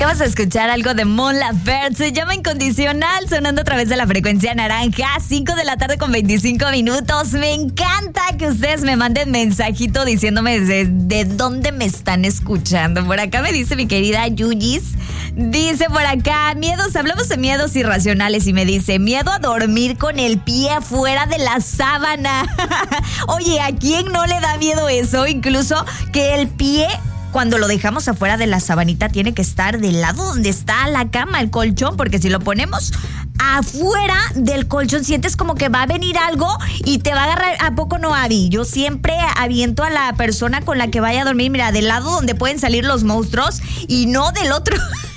Vamos a escuchar algo de Mon Laferte. Se llama Incondicional, sonando a través de la frecuencia naranja. 5 de la tarde con 25 minutos. Me encanta que ustedes me manden mensajito diciéndome de dónde me están escuchando. Por acá me dice mi querida Yuyis. Dice por acá, miedos, hablamos de miedos irracionales y me dice, miedo a dormir con el pie fuera de la sábana. Oye, ¿a quién no le da miedo eso? Incluso que el pie, cuando lo dejamos afuera de la sabanita, tiene que estar del lado donde está la cama, el colchón, porque si lo ponemos afuera del colchón, sientes como que va a venir algo y te va a agarrar. ¿A poco no, Abby? Yo siempre aviento a la persona con la que vaya a dormir, mira, del lado donde pueden salir los monstruos y no del otro.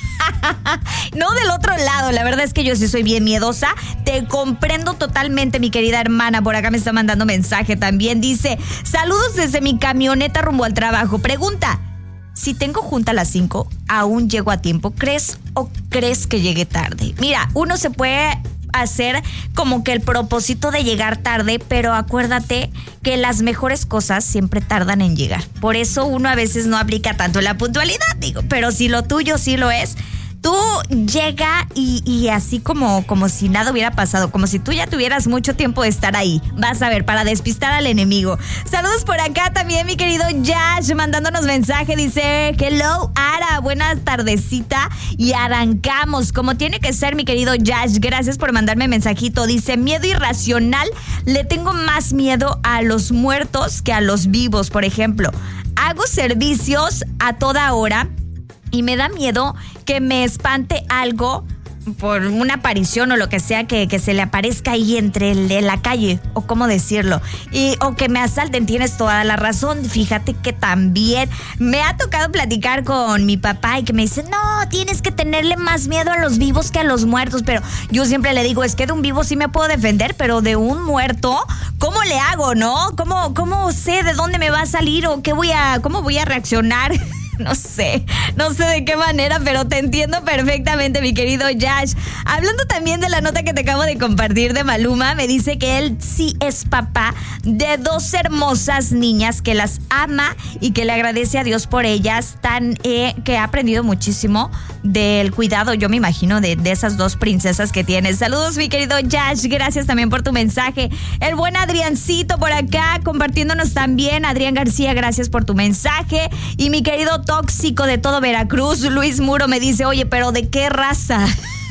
No del otro lado, la verdad es que yo sí soy bien miedosa. Te comprendo totalmente, mi querida hermana. Por acá me está mandando mensaje también. Dice, saludos desde mi camioneta rumbo al trabajo. Pregunta, si tengo junta a las 5, ¿aún llego a tiempo? ¿Crees que llegue tarde? Mira, uno se puede hacer como que el propósito de llegar tarde, pero acuérdate que las mejores cosas siempre tardan en llegar. Por eso uno a veces no aplica tanto la puntualidad, digo, pero si lo tuyo sí lo es, tú llega y así como si nada hubiera pasado, como si tú ya tuvieras mucho tiempo de estar ahí. Vas a ver, para despistar al enemigo. Saludos por acá también, mi querido Yash, mandándonos mensaje. Dice, hello, Ara, buena tardecita. Y arrancamos, como tiene que ser, mi querido Yash. Gracias por mandarme mensajito. Dice, miedo irracional. Le tengo más miedo a los muertos que a los vivos, por ejemplo. Hago servicios a toda hora y me da miedo que me espante algo por una aparición o lo que sea que se le aparezca ahí entre la calle, o cómo decirlo, o que me asalten. Tienes toda la razón. Fíjate que también me ha tocado platicar con mi papá y que me dice, no, tienes que tenerle más miedo a los vivos que a los muertos. Pero yo siempre le digo, es que de un vivo sí me puedo defender, pero de un muerto, ¿cómo le hago, no? ¿Cómo sé de dónde me va a salir o cómo voy a reaccionar? No sé de qué manera, pero te entiendo perfectamente, mi querido Yash. Hablando también de la nota que te acabo de compartir de Maluma, me dice que él sí es papá de 2 hermosas niñas, que las ama y que le agradece a Dios por ellas, que ha aprendido muchísimo del cuidado, yo me imagino, de esas 2 princesas que tienes. Saludos, mi querido Yash, gracias también por tu mensaje. El buen Adriancito por acá compartiéndonos también. Adrián García, gracias por tu mensaje. Y mi querido tóxico de todo Veracruz, Luis Muro, me dice, oye, pero ¿de qué raza?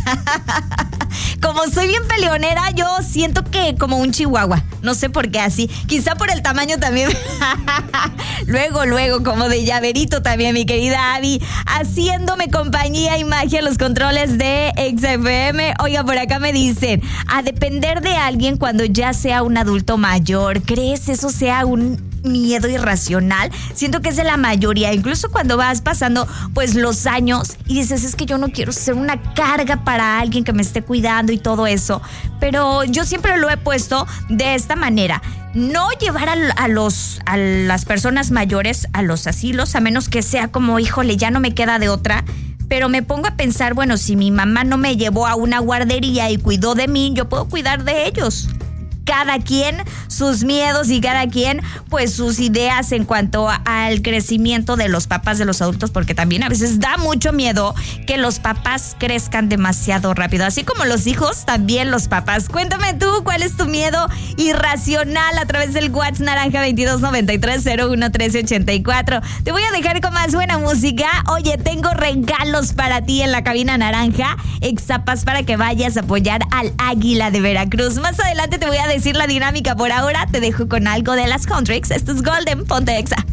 Como soy bien peleonera, yo siento que como un chihuahua. No sé por qué así. Quizá por el tamaño también. Luego, como de llaverito también, mi querida Abby. Haciéndome compañía y magia en los controles de XFM. Oiga, por acá me dicen, a depender de alguien cuando ya sea un adulto mayor. ¿Crees eso sea un miedo irracional? Siento que es de la mayoría, incluso cuando vas pasando pues los años y dices, es que yo no quiero ser una carga para alguien que me esté cuidando y todo eso, pero yo siempre lo he puesto de esta manera: no llevar a las personas mayores a los asilos, a menos que sea como, híjole, ya no me queda de otra. Pero me pongo a pensar, bueno, si mi mamá no me llevó a una guardería y cuidó de mí, yo puedo cuidar de ellos. Cada quien sus miedos y cada quien pues sus ideas en cuanto al crecimiento de los papás, de los adultos, porque también a veces da mucho miedo que los papás crezcan demasiado rápido, así como los hijos, también los papás. Cuéntame tú, ¿cuál es tu miedo irracional? A través del WhatsApp naranja 2293011384. Te voy a dejar con más buena música. Oye, tengo regalos para ti en la cabina naranja, Exapas, para que vayas a apoyar al Águila de Veracruz. Más adelante te voy a decir la dinámica. Por ahora te dejo con algo de las Contrix. Esto es Golden, ponte Exa.